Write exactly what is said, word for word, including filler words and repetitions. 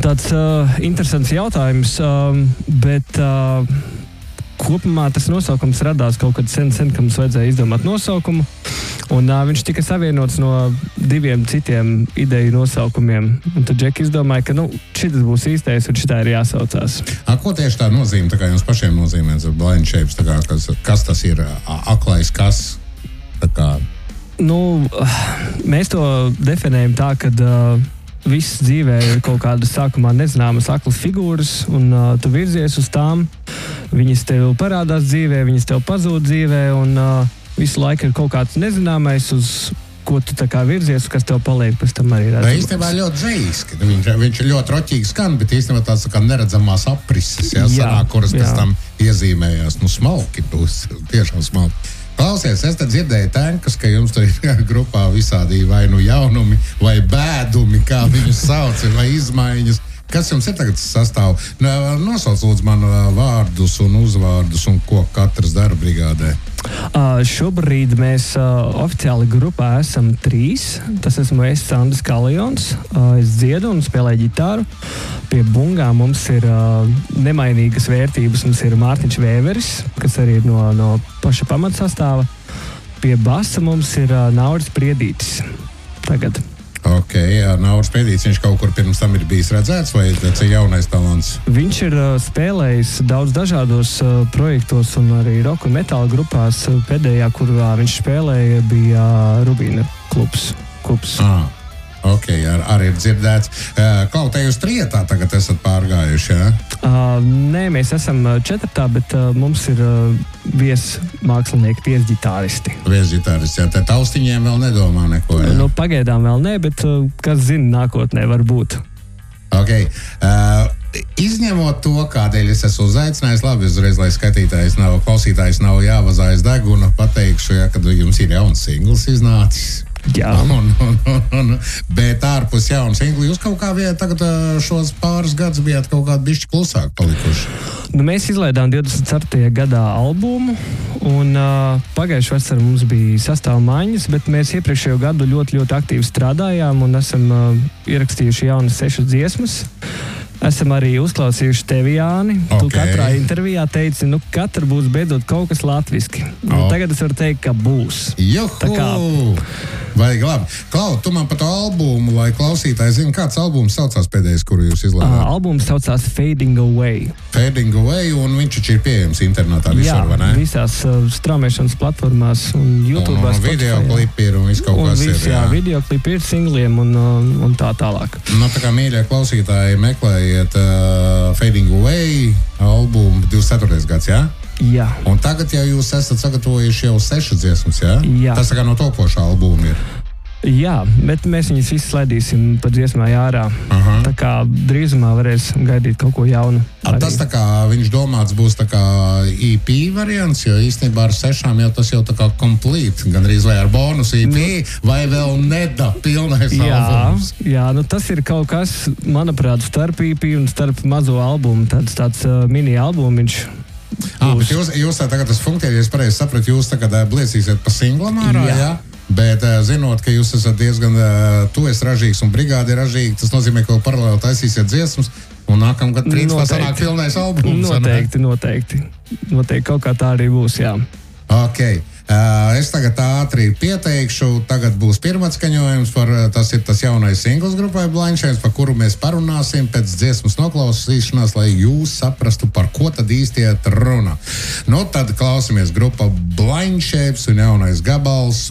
Tāds uh, interesants jautājums, uh, bet uh, kopumā tas nosaukums radās kaut kad sen, sen, ka mums vajadzēja izdomāt nosaukumu. Un uh, viņš tika savienots no diviem citiem ideju nosaukumiem. Un tad Džeki izdomāja, ka nu, šitas būs īstais un šitā ir jāsaucās. A, ko tieši tā nozīme? Tā kā jums pašiem nozīmē blind shapes, tā kā, kas, kas tas ir aklais, kas? Tā kā... Nu, mēs to definējam tā, ka uh, viss dzīvē ir kaut kādas sākumā nezināmas aklas figūras, un uh, tu virzies uz tām, viņas tev parādās dzīvē, viņas tev pazūd dzīvē, un uh, visu laiku ir kaut kāds nezināmais, uz ko tu tā kā virzies, kas tev paliek pēc tam arī redzams. Tā īstenībā ļoti džeiski. Viņš, viņš ir ļoti roķīgi skan, bet īstenībā tāds tā kā neredzamās aprises, jā, jā, sanāk, kuras jā. Pēc tam iezīmējās. Nu, smalki būs, tiešām smalki. Klausies, es te dzirdēju tankas, ka jums tur ir grupā visādi vai nu jaunumi, vai bēdumi, kā viņus sauc, vai izmaiņas. Kas jums ir tagad sastāv? Nosauc lūdzu man vārdus un uzvārdus un ko katrs dara brigādē. Uh, šobrīd mēs uh, oficiāli grupā esam trīs. Tas esmu es, Sandis Kaljons. Uh, es dziedu un spēlēju ģitāru. Pie bungām mums ir uh, nemainīgas vērtības. Mums ir Mārtiņš Vēveris, kas arī ir no, no paša pamatsastāva. Pie basa mums ir uh, Nauris Priedītis. Tagad. Ok, jā, Nauris Priedītis, viņš kaut kur pirms tam ir bijis redzēts, vai tas ir jaunais talants? Viņš ir uh, spēlējis daudz dažādos uh, projektos un arī rock un metāla grupās. Pēdējā, kurā viņš spēlēja, bija uh, Rubīna klubs. klubs. Ah, ok, ar, arī ir dzirdēts. Uh, Klau, te jūs trietā tagad esat pārgājuši, jā? Uh, nē, mēs esam četrtā, bet uh, mums ir uh, viesmākslinieki, viesģitāristi. Viesģitāristi, jā. Te taustiņiem vēl nedomā neko, jā? Nu, pagaidām vēl ne, bet uh, kas zina, nākotnē var būt. Ok. Uh, izņemot to, kādēļ es esmu uzaicinājis, labi, uzreiz, lai skatītājs nav, klausītājs nav jāvazājas deguna, pateikšu, ja, kad jums ir jauns singls iznācis. Jā. Un, un, un, un, bet ārpus jaunu singlu, jūs kaut kā viet, tagad šos pāris gadus bijāt kaut kādi bišķi klusāk palikuši. Nu, mēs izlaidām divdesmit ceturtajā gadā albumu, un uh, pagājušajā vasarā mums bija sastāva maiņas, bet mēs iepriekšējo gadu ļoti, ļoti aktīvi strādājām un esam uh, ierakstījuši jaunas sešas dziesmas. Esam arī uzklausījuši tevi, Jāni. Okay. Tu katrā intervijā teici, nu, katra būs beidzot kaut kas latviski. Nu, oh. Tagad es varu teikt, ka būs. Juhu! Kā... Vajag labi. Klau, tu man par to albumu, lai klausītāji zina, kāds albums saucās pēdējais, kuru jūs izlaidāt? Uh, albums saucās Fading Away. Fading Away, un viņš ir pieejams internetā visur, vai ne? Jā, visās uh, straumēšanas platformās un YouTube. Un, un videoklipi ir un viss kaut kas ir. Jā, videoklipi ir singliem un, un, un tā tālāk. Nu, tā kā mīļie klausītāji meklējiet uh, Fading Away albumu divdesmit ceturtais gads, jā? Jā. Un tagad, ja jūs esat sagatavojuši jau sešas dziesmas, jā? Jā. Tas tā kā no topošā albuma ir. Jā, bet mēs viņus visus slaidīsim pa dziesmā ārā. Uh-huh. Tā kā drīzumā varēs gaidīt kaut ko jaunu. A, tas tā kā viņš domāts būs tā kā E P variants, jo īstenībā ar sešām jau tas jau tā kā complete, gandrīz vai ar bonus E P, nu, vai vēl neda pilnais jā, albums. Jā, nu tas ir kaut kas, manuprāt, starp E P un starp mazo albumu, tāds, tāds uh, mini albumiņš. Ah, bet jūs, jūs tā tagad tas funkcionējies, pareizi saprat, jūs tagad bliecīsiet pa singlam ārā, jā? jā? Bet uh, zinot, ka jūs esat diezgan uh, tu esi ražīgs un brigādi ir ražīgi, tas nozīmē, ka vēl paralēli taisīsiet dziesmas un nākamgad principā sanāk pilnais albums. Noteikti, noteikti. Noteikti kaut kā tā arī būs, jā. Ok. Uh, es tagad ātri pieteikšu, tagad būs pirmats skaņojums, par, tas ir tas jaunais singls grupai Blind Shapes, par kuru mēs parunāsim pēc dziesmas noklausīšanās, lai jūs saprastu, par ko tad īsti iet runa. Nu, tad klausamies grupa Blind Shapes un jaunais gabals